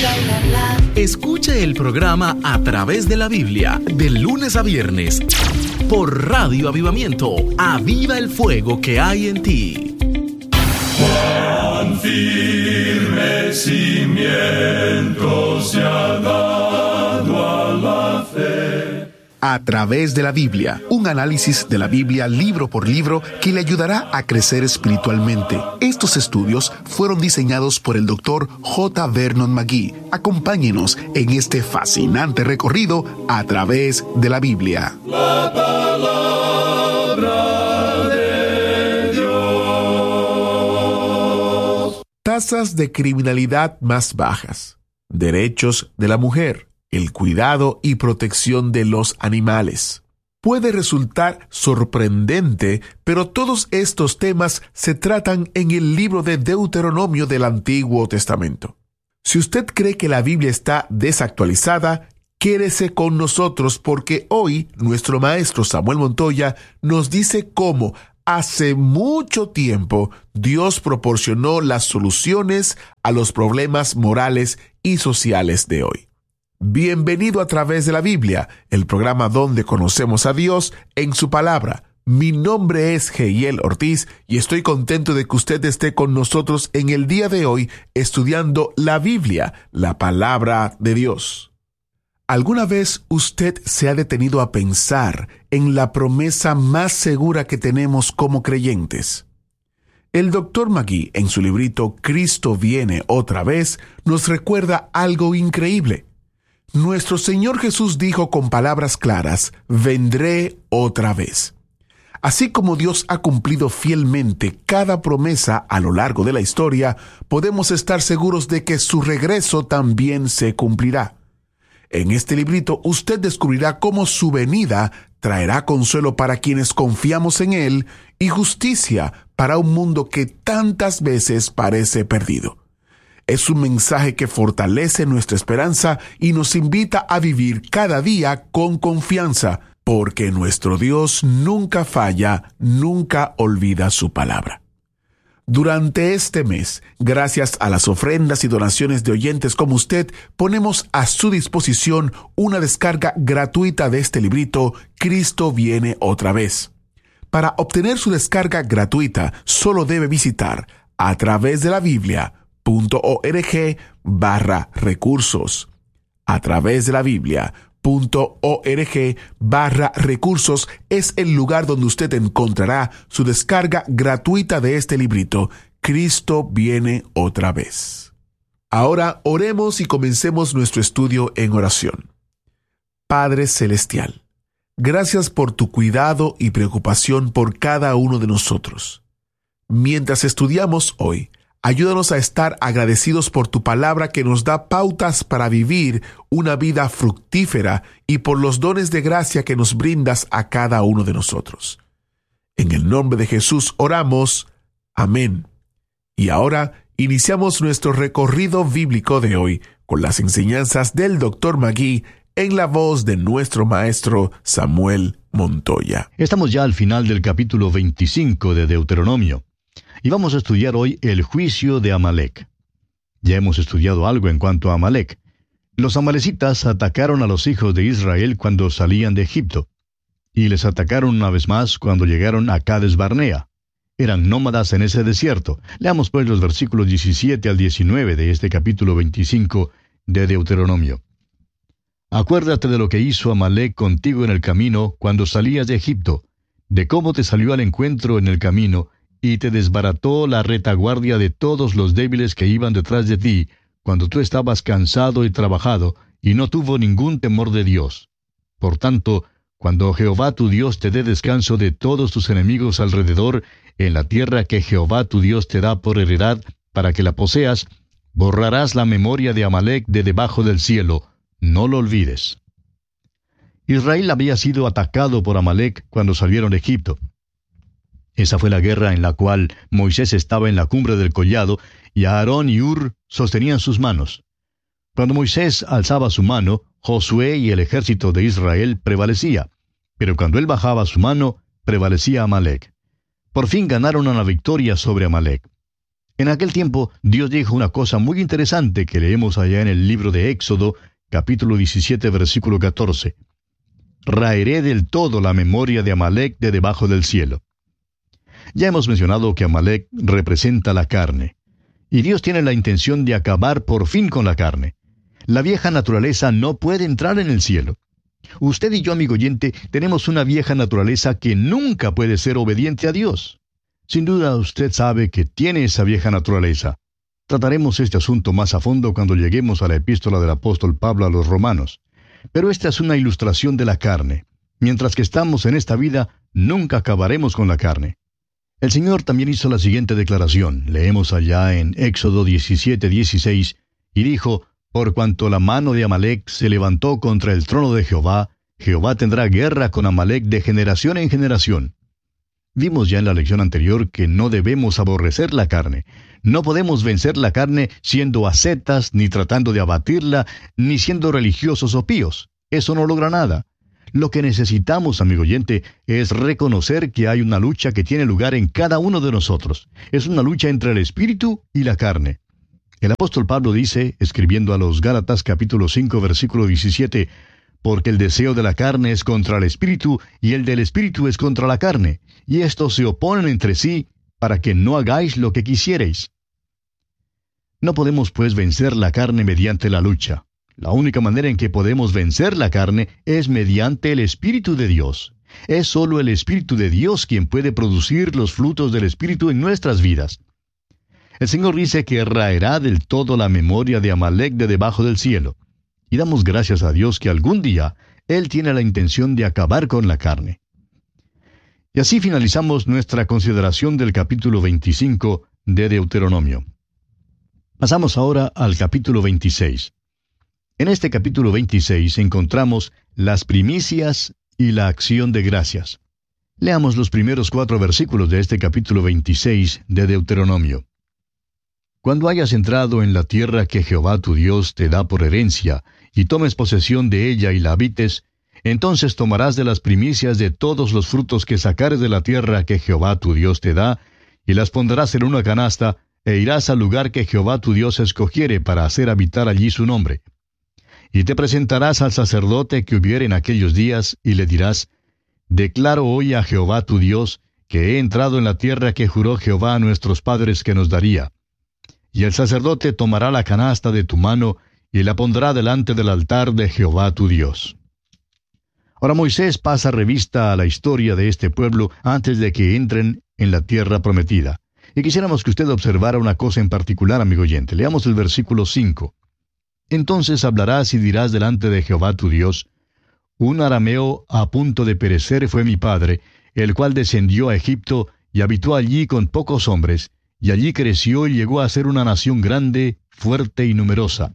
Escucha el programa A Través de la Biblia, de lunes a viernes, por Radio Avivamiento. Aviva el fuego que hay en ti. Cuán firme cimiento se ha dado a la fe. A Través de la Biblia, un análisis de la Biblia libro por libro que le ayudará a crecer espiritualmente. Estos estudios fueron diseñados por el Dr. J. Vernon McGee. Acompáñenos en este fascinante recorrido a través de la Biblia. La palabra de Dios. Tasas de criminalidad más bajas, derechos de la mujer, el cuidado y protección de los animales. Puede resultar sorprendente, pero todos estos temas se tratan en el libro de Deuteronomio del Antiguo Testamento. Si usted cree que la Biblia está desactualizada, quédese con nosotros porque hoy nuestro maestro Samuel Montoya nos dice cómo hace mucho tiempo Dios proporcionó las soluciones a los problemas morales y sociales de hoy. Bienvenido a Través de la Biblia, el programa donde conocemos a Dios en su palabra. Mi nombre es Heiel Ortiz y estoy contento de que usted esté con nosotros en el día de hoy estudiando la Biblia, la palabra de Dios. ¿Alguna vez usted se ha detenido a pensar en la promesa más segura que tenemos como creyentes? El Dr. McGee, en su librito Cristo viene otra vez, nos recuerda algo increíble. Nuestro Señor Jesús dijo con palabras claras, vendré otra vez. Así como Dios ha cumplido fielmente cada promesa a lo largo de la historia, podemos estar seguros de que su regreso también se cumplirá. En este librito usted descubrirá cómo su venida traerá consuelo para quienes confiamos en Él y justicia para un mundo que tantas veces parece perdido. Es un mensaje que fortalece nuestra esperanza y nos invita a vivir cada día con confianza, porque nuestro Dios nunca falla, nunca olvida su palabra. Durante este mes, gracias a las ofrendas y donaciones de oyentes como usted, ponemos a su disposición una descarga gratuita de este librito, Cristo viene otra vez. Para obtener su descarga gratuita, solo debe visitar a través de la Biblia.org/recursos. A través de la Biblia.org/recursos es el lugar donde usted encontrará su descarga gratuita de este librito, Cristo viene otra vez. Ahora oremos y comencemos nuestro estudio en oración. Padre Celestial, gracias por tu cuidado y preocupación por cada uno de nosotros. Mientras estudiamos hoy, ayúdanos a estar agradecidos por tu palabra que nos da pautas para vivir una vida fructífera y por los dones de gracia que nos brindas a cada uno de nosotros. En el nombre de Jesús oramos. Amén. Y ahora iniciamos nuestro recorrido bíblico de hoy con las enseñanzas del Dr. McGee en la voz de nuestro maestro Samuel Montoya. Estamos ya al final del capítulo 25 de Deuteronomio. Y vamos a estudiar hoy el juicio de Amalec. Ya hemos estudiado algo en cuanto a Amalec. Los amalecitas atacaron a los hijos de Israel cuando salían de Egipto, y les atacaron una vez más cuando llegaron a Cades Barnea. Eran nómadas en ese desierto. Leamos pues los versículos 17 al 19 de este capítulo 25 de Deuteronomio. Acuérdate de lo que hizo Amalec contigo en el camino cuando salías de Egipto, de cómo te salió al encuentro en el camino, y te desbarató la retaguardia de todos los débiles que iban detrás de ti, cuando tú estabas cansado y trabajado, y no tuvo ningún temor de Dios. Por tanto, cuando Jehová tu Dios te dé descanso de todos tus enemigos alrededor, en la tierra que Jehová tu Dios te da por heredad, para que la poseas, borrarás la memoria de Amalec de debajo del cielo, no lo olvides. Israel había sido atacado por Amalec cuando salieron de Egipto. Esa fue la guerra en la cual Moisés estaba en la cumbre del collado y Aarón y Hur sostenían sus manos. Cuando Moisés alzaba su mano, Josué y el ejército de Israel prevalecía, pero cuando él bajaba su mano, prevalecía Amalec. Por fin ganaron una victoria sobre Amalec. En aquel tiempo, Dios dijo una cosa muy interesante que leemos allá en el libro de Éxodo, capítulo 17, versículo 14. Raeré del todo la memoria de Amalek de debajo del cielo. Ya hemos mencionado que Amalek representa la carne. Y Dios tiene la intención de acabar por fin con la carne. La vieja naturaleza no puede entrar en el cielo. Usted y yo, amigo oyente, tenemos una vieja naturaleza que nunca puede ser obediente a Dios. Sin duda usted sabe que tiene esa vieja naturaleza. Trataremos este asunto más a fondo cuando lleguemos a la epístola del apóstol Pablo a los romanos. Pero esta es una ilustración de la carne. Mientras que estamos en esta vida, nunca acabaremos con la carne. El Señor también hizo la siguiente declaración. Leemos allá en Éxodo 17:16, y dijo: Por cuanto la mano de Amalek se levantó contra el trono de Jehová, Jehová tendrá guerra con Amalek de generación en generación. Vimos ya en la lección anterior que no debemos aborrecer la carne. No podemos vencer la carne siendo ascetas, ni tratando de abatirla, ni siendo religiosos o píos. Eso no logra nada. Lo que necesitamos, amigo oyente, es reconocer que hay una lucha que tiene lugar en cada uno de nosotros. Es una lucha entre el espíritu y la carne. El apóstol Pablo dice, escribiendo a los Gálatas capítulo 5, versículo 17, porque el deseo de la carne es contra el espíritu, y el del espíritu es contra la carne, y estos se oponen entre sí, para que no hagáis lo que quisierais. No podemos, pues, vencer la carne mediante la lucha. La única manera en que podemos vencer la carne es mediante el Espíritu de Dios. Es solo el Espíritu de Dios quien puede producir los frutos del Espíritu en nuestras vidas. El Señor dice que raerá del todo la memoria de Amalek de debajo del cielo. Y damos gracias a Dios que algún día Él tiene la intención de acabar con la carne. Y así finalizamos nuestra consideración del capítulo 25 de Deuteronomio. Pasamos ahora al capítulo 26. En este capítulo 26 encontramos las primicias y la acción de gracias. Leamos los primeros 4 versículos de este capítulo 26 de Deuteronomio. Cuando hayas entrado en la tierra que Jehová tu Dios te da por herencia, y tomes posesión de ella y la habites, entonces tomarás de las primicias de todos los frutos que sacares de la tierra que Jehová tu Dios te da, y las pondrás en una canasta, e irás al lugar que Jehová tu Dios escogiere para hacer habitar allí su nombre. Y te presentarás al sacerdote que hubiere en aquellos días, y le dirás: Declaro hoy a Jehová tu Dios, que he entrado en la tierra que juró Jehová a nuestros padres que nos daría. Y el sacerdote tomará la canasta de tu mano, y la pondrá delante del altar de Jehová tu Dios. Ahora Moisés pasa revista a la historia de este pueblo antes de que entren en la tierra prometida. Y quisiéramos que usted observara una cosa en particular, amigo oyente. Leamos el versículo 5. Entonces hablarás y dirás delante de Jehová tu Dios: Un arameo a punto de perecer fue mi padre, el cual descendió a Egipto y habitó allí con pocos hombres, y allí creció y llegó a ser una nación grande, fuerte y numerosa.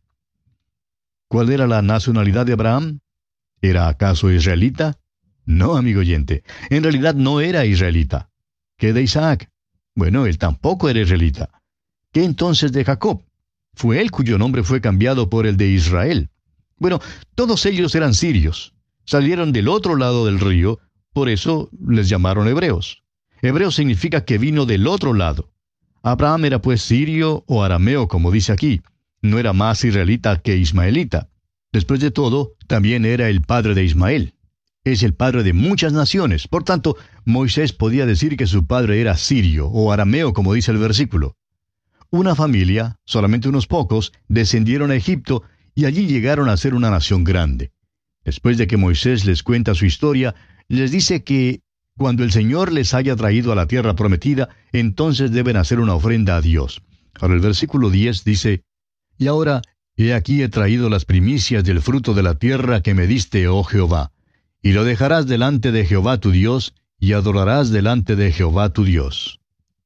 ¿Cuál era la nacionalidad de Abraham? ¿Era acaso israelita? No, amigo oyente, en realidad no era israelita. ¿Qué de Isaac? Bueno, él tampoco era israelita. ¿Qué entonces de Jacob? Fue él cuyo nombre fue cambiado por el de Israel. Bueno, todos ellos eran sirios. Salieron del otro lado del río, por eso les llamaron hebreos. Hebreo significa que vino del otro lado. Abraham era pues sirio o arameo, como dice aquí. No era más israelita que ismaelita. Después de todo, también era el padre de Ismael. Es el padre de muchas naciones. Por tanto, Moisés podía decir que su padre era sirio o arameo, como dice el versículo. Una familia, solamente unos pocos, descendieron a Egipto y allí llegaron a ser una nación grande. Después de que Moisés les cuenta su historia, les dice que cuando el Señor les haya traído a la tierra prometida, entonces deben hacer una ofrenda a Dios. Ahora el versículo 10 dice: Y ahora, he aquí he traído las primicias del fruto de la tierra que me diste, oh Jehová, y lo dejarás delante de Jehová tu Dios, y adorarás delante de Jehová tu Dios.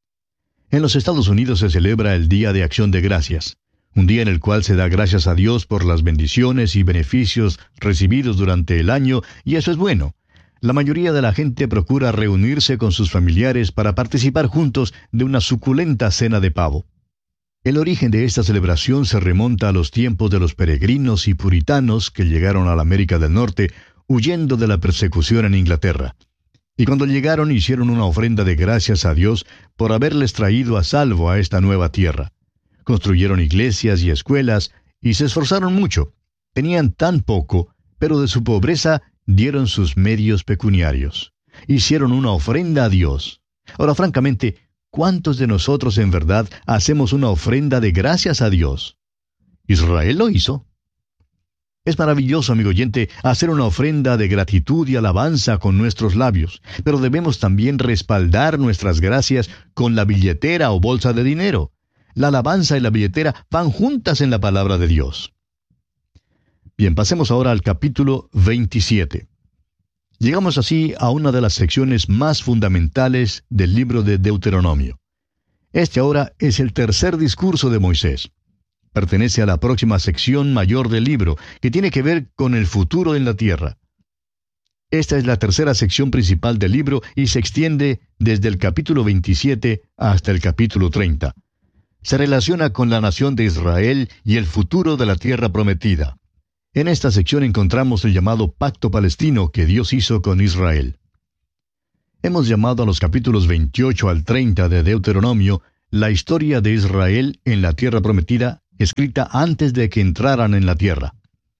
En los Estados Unidos se celebra el Día de Acción de Gracias, un día en el cual se da gracias a Dios por las bendiciones y beneficios recibidos durante el año, y eso es bueno. La mayoría de la gente procura reunirse con sus familiares para participar juntos de una suculenta cena de pavo. El origen de esta celebración se remonta a los tiempos de los peregrinos y puritanos que llegaron a la América del Norte huyendo de la persecución en Inglaterra. Y cuando llegaron hicieron una ofrenda de gracias a Dios por haberles traído a salvo a esta nueva tierra. Construyeron iglesias y escuelas y se esforzaron mucho. Tenían tan poco, pero de su pobreza dieron sus medios pecuniarios. Hicieron una ofrenda a Dios. Ahora, francamente, ¿cuántos de nosotros en verdad hacemos una ofrenda de gracias a Dios? Israel lo hizo. Es maravilloso, amigo oyente, hacer una ofrenda de gratitud y alabanza con nuestros labios, pero debemos también respaldar nuestras gracias con la billetera o bolsa de dinero. La alabanza y la billetera van juntas en la palabra de Dios. Bien, pasemos ahora al capítulo 27. Llegamos así a una de las secciones más fundamentales del libro de Deuteronomio. Este ahora es el tercer discurso de Moisés. Pertenece a la próxima sección mayor del libro, que tiene que ver con el futuro en la tierra. Esta es la tercera sección principal del libro y se extiende desde el capítulo 27 hasta el capítulo 30. Se relaciona con la nación de Israel y el futuro de la tierra prometida. En esta sección encontramos el llamado pacto palestino que Dios hizo con Israel. Hemos llamado a los capítulos 28 al 30 de Deuteronomio la historia de Israel en la tierra prometida, escrita antes de que entraran en la tierra.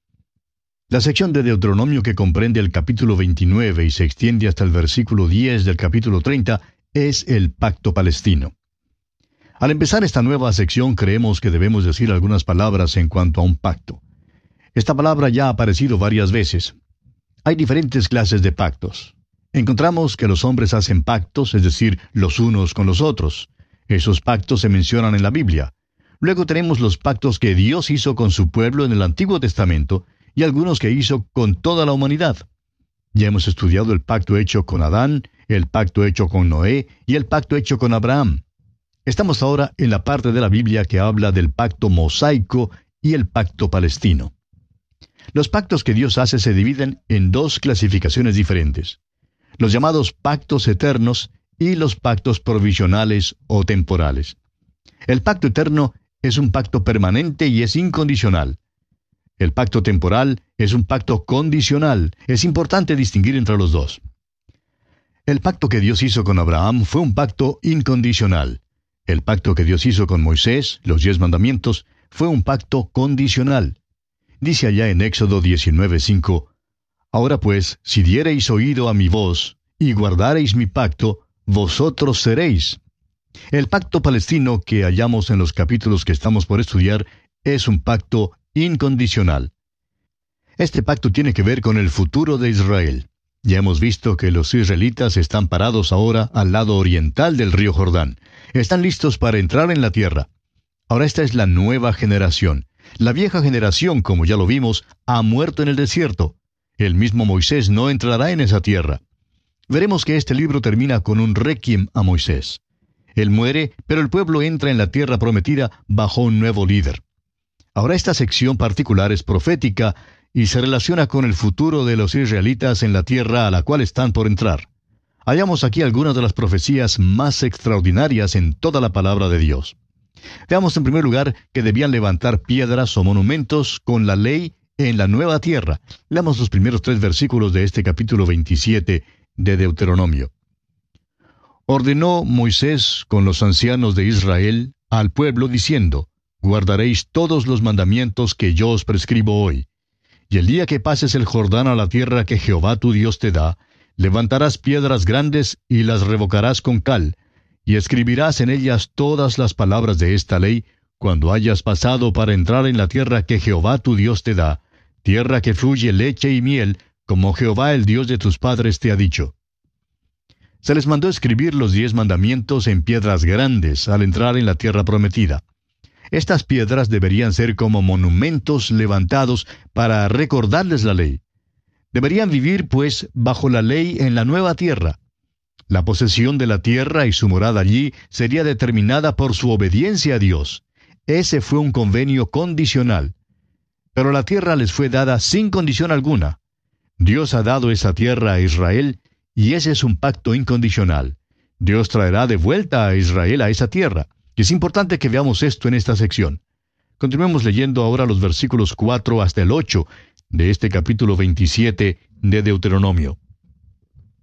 La sección de Deuteronomio que comprende el capítulo 29 y se extiende hasta el versículo 10 del capítulo 30 es el pacto palestino. Al empezar esta nueva sección creemos que debemos decir algunas palabras en cuanto a un pacto. Esta palabra ya ha aparecido varias veces. Hay diferentes clases de pactos. Encontramos que los hombres hacen pactos, es decir, los unos con los otros. Esos pactos se mencionan en la Biblia. Luego tenemos los pactos que Dios hizo con su pueblo en el Antiguo Testamento y algunos que hizo con toda la humanidad. Ya hemos estudiado el pacto hecho con Adán, el pacto hecho con Noé y el pacto hecho con Abraham. Estamos ahora en la parte de la Biblia que habla del pacto mosaico y el pacto palestino. Los pactos que Dios hace se dividen en dos clasificaciones diferentes: los llamados pactos eternos y los pactos provisionales o temporales. El pacto eterno es un pacto permanente y es incondicional. El pacto temporal es un pacto condicional. Es importante distinguir entre los dos. El pacto que Dios hizo con Abraham fue un pacto incondicional. El pacto que Dios hizo con Moisés, los 10 mandamientos, fue un pacto condicional. Dice allá en Éxodo 19:5, «Ahora pues, si diereis oído a mi voz, y guardareis mi pacto, vosotros seréis». El pacto palestino que hallamos en los capítulos que estamos por estudiar es un pacto incondicional. Este pacto tiene que ver con el futuro de Israel. Ya hemos visto que los israelitas están parados ahora al lado oriental del río Jordán. Están listos para entrar en la tierra. Ahora esta es la nueva generación. La vieja generación, como ya lo vimos, ha muerto en el desierto. El mismo Moisés no entrará en esa tierra. Veremos que este libro termina con un requiem a Moisés. Él muere, pero el pueblo entra en la tierra prometida bajo un nuevo líder. Ahora esta sección particular es profética y se relaciona con el futuro de los israelitas en la tierra a la cual están por entrar. Hallamos aquí algunas de las profecías más extraordinarias en toda la palabra de Dios. Veamos en primer lugar que debían levantar piedras o monumentos con la ley en la nueva tierra. Leamos los primeros 3 versículos de este capítulo 27 de Deuteronomio. Ordenó Moisés con los ancianos de Israel al pueblo diciendo: guardaréis todos los mandamientos que yo os prescribo hoy. Y el día que pases el Jordán a la tierra que Jehová tu Dios te da, levantarás piedras grandes y las revocarás con cal, y escribirás en ellas todas las palabras de esta ley, cuando hayas pasado para entrar en la tierra que Jehová tu Dios te da, tierra que fluye leche y miel, como Jehová el Dios de tus padres te ha dicho. Se les mandó escribir los 10 mandamientos en piedras grandes al entrar en la tierra prometida. Estas piedras deberían ser como monumentos levantados para recordarles la ley. Deberían vivir, pues, bajo la ley en la nueva tierra. La posesión de la tierra y su morada allí sería determinada por su obediencia a Dios. Ese fue un convenio condicional. Pero la tierra les fue dada sin condición alguna. Dios ha dado esa tierra a Israel, y ese es un pacto incondicional. Dios traerá de vuelta a Israel a esa tierra. Y es importante que veamos esto en esta sección. Continuemos leyendo ahora los versículos 4 hasta el 8 de este capítulo 27 de Deuteronomio.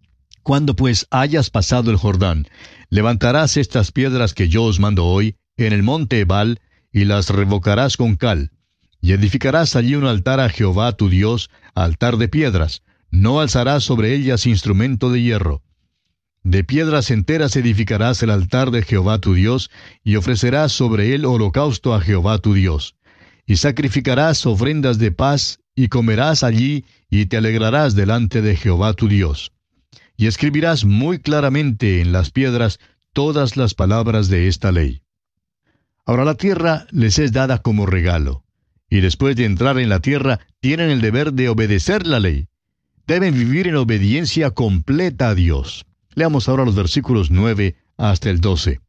Cuando pues hayas pasado el Jordán, levantarás estas piedras que yo os mando hoy en el monte Ebal, y las revocarás con cal, y edificarás allí un altar a Jehová tu Dios, altar de piedras, no alzarás sobre ellas instrumento de hierro. De piedras enteras edificarás el altar de Jehová tu Dios, y ofrecerás sobre él holocausto a Jehová tu Dios. Y sacrificarás ofrendas de paz, y comerás allí, y te alegrarás delante de Jehová tu Dios. Y escribirás muy claramente en las piedras todas las palabras de esta ley. Ahora la tierra les es dada como regalo, y después de entrar en la tierra tienen el deber de obedecer la ley. Deben vivir en obediencia completa a Dios. Leamos ahora los versículos 9 hasta el 12.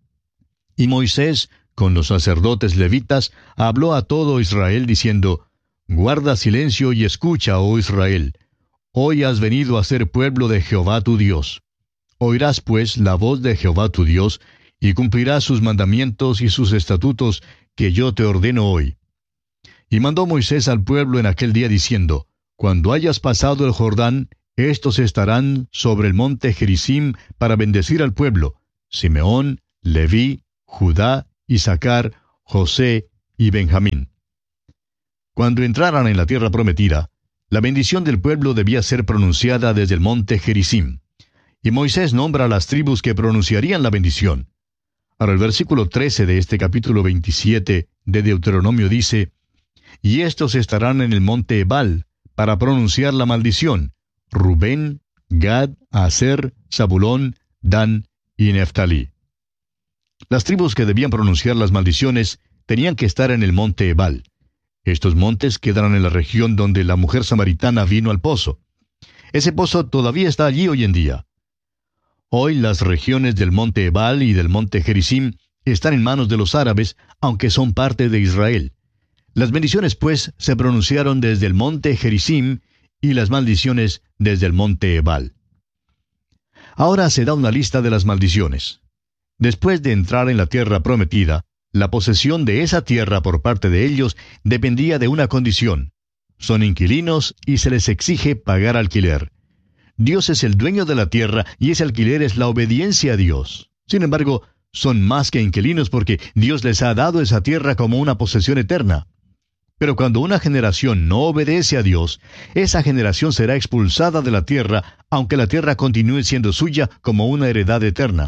Y Moisés, con los sacerdotes levitas, habló a todo Israel diciendo: Guarda silencio y escucha, oh Israel. Hoy has venido a ser pueblo de Jehová tu Dios. Oirás pues la voz de Jehová tu Dios, y cumplirás sus mandamientos y sus estatutos que yo te ordeno hoy. Y mandó Moisés al pueblo en aquel día diciendo: Cuando hayas pasado el Jordán, estos estarán sobre el monte Gerizim para bendecir al pueblo: Simeón, Leví, Judá, Isaacar, José y Benjamín. Cuando entraran en la tierra prometida, la bendición del pueblo debía ser pronunciada desde el monte Gerizim. Y Moisés nombra a las tribus que pronunciarían la bendición. Ahora el versículo 13 de este capítulo 27 de Deuteronomio dice: Y estos estarán en el monte Ebal para pronunciar la maldición: Rubén, Gad, Aser, Zabulón, Dan y Neftalí. Las tribus que debían pronunciar las maldiciones tenían que estar en el monte Ebal. Estos montes quedan en la región donde la mujer samaritana vino al pozo. Ese pozo todavía está allí hoy en día. Hoy las regiones del monte Ebal y del monte Gerizim están en manos de los árabes, aunque son parte de Israel. Las bendiciones, pues, se pronunciaron desde el monte Gerizim y las maldiciones desde el monte Ebal. Ahora se da una lista de las maldiciones. Después de entrar en la tierra prometida, la posesión de esa tierra por parte de ellos dependía de una condición: son inquilinos y se les exige pagar alquiler. Dios es el dueño de la tierra y ese alquiler es la obediencia a Dios. Sin embargo, son más que inquilinos porque Dios les ha dado esa tierra como una posesión eterna. Pero cuando una generación no obedece a Dios, esa generación será expulsada de la tierra, aunque la tierra continúe siendo suya como una heredad eterna.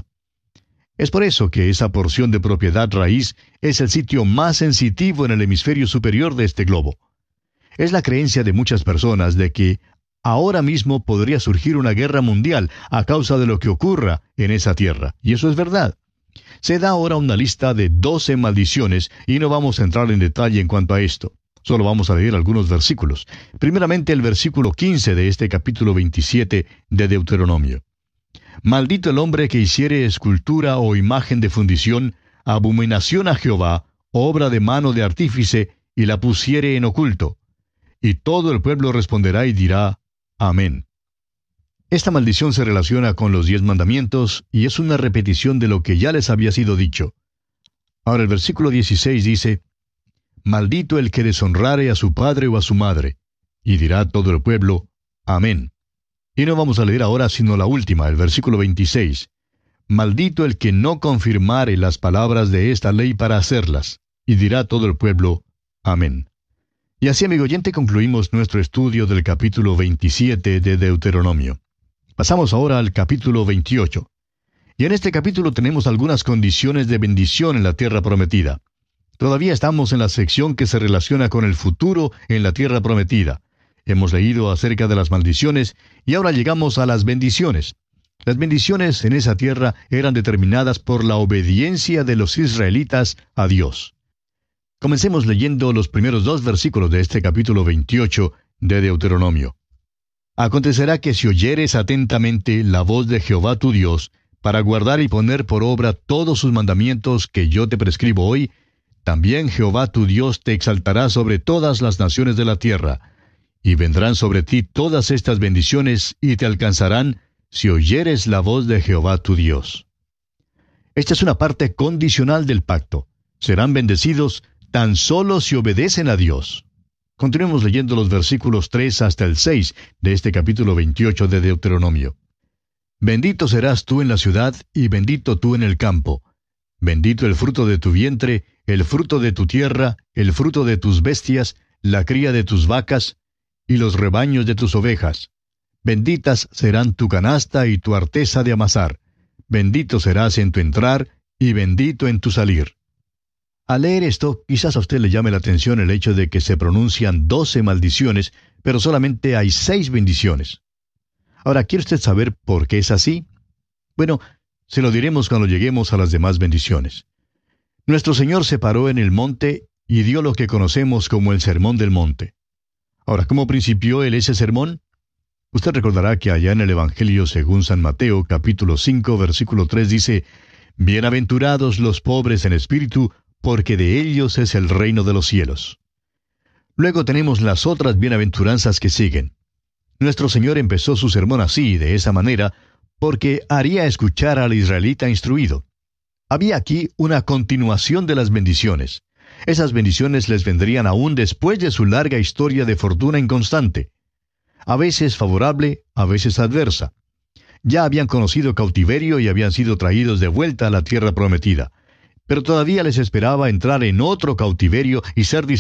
Es por eso que esa porción de propiedad raíz es el sitio más sensitivo en el hemisferio superior de este globo. Es la creencia de muchas personas de que ahora mismo podría surgir una guerra mundial a causa de lo que ocurra en esa tierra. Y eso es verdad. Se da ahora una lista de 12 maldiciones y no vamos a entrar en detalle en cuanto a esto. Solo vamos a leer algunos versículos. Primeramente el versículo 15 de este capítulo 27 de Deuteronomio. Maldito el hombre que hiciere escultura o imagen de fundición, abominación a Jehová, obra de mano de artífice, y la pusiere en oculto. Y todo el pueblo responderá y dirá: Amén. Esta maldición se relaciona con los 10 mandamientos y es una repetición de lo que ya les había sido dicho. Ahora el versículo 16 dice: Maldito el que deshonrare a su padre o a su madre. Y dirá todo el pueblo: Amén. Y no vamos a leer ahora sino la última, el versículo 26. Maldito el que no confirmare las palabras de esta ley para hacerlas. Y dirá todo el pueblo: Amén. Y así, amigo oyente, concluimos nuestro estudio del capítulo 27 de Deuteronomio. Pasamos ahora al capítulo 28. Y en este capítulo tenemos algunas condiciones de bendición en la tierra prometida. Todavía estamos en la sección que se relaciona con el futuro en la tierra prometida. Hemos leído acerca de las maldiciones y ahora llegamos a las bendiciones. Las bendiciones en esa tierra eran determinadas por la obediencia de los israelitas a Dios. Comencemos leyendo los primeros 2 versículos de este capítulo 28 de Deuteronomio. Acontecerá que si oyeres atentamente la voz de Jehová tu Dios, para guardar y poner por obra todos sus mandamientos que yo te prescribo hoy, también Jehová tu Dios te exaltará sobre todas las naciones de la tierra, y vendrán sobre ti todas estas bendiciones y te alcanzarán si oyeres la voz de Jehová tu Dios. Esta es una parte condicional del pacto. Serán bendecidos tan solo si obedecen a Dios. Continuemos leyendo los versículos 3 hasta el 6 de este capítulo 28 de Deuteronomio. Bendito serás tú en la ciudad y bendito tú en el campo. Bendito el fruto de tu vientre, el fruto de tu tierra, el fruto de tus bestias, la cría de tus vacas y los rebaños de tus ovejas. Benditas serán tu canasta y tu arteza de amasar. Bendito serás en tu entrar y bendito en tu salir. Al leer esto, quizás a usted le llame la atención el hecho de que se pronuncian 12 maldiciones, pero solamente hay 6 bendiciones. Ahora, ¿quiere usted saber por qué es así? Bueno, se lo diremos cuando lleguemos a las demás bendiciones. Nuestro Señor se paró en el monte y dio lo que conocemos como el Sermón del Monte. Ahora, ¿cómo principió él ese sermón? Usted recordará que allá en el Evangelio según San Mateo, capítulo 5, versículo 3 dice: Bienaventurados los pobres en espíritu, porque de ellos es el reino de los cielos. Luego tenemos las otras bienaventuranzas que siguen. Nuestro Señor empezó su sermón así, de esa manera, porque haría escuchar al israelita instruido. Había aquí una continuación de las bendiciones. Esas bendiciones les vendrían aún después de su larga historia de fortuna inconstante. A veces favorable, a veces adversa. Ya habían conocido cautiverio y habían sido traídos de vuelta a la tierra prometida. Pero todavía les esperaba entrar en otro cautiverio y ser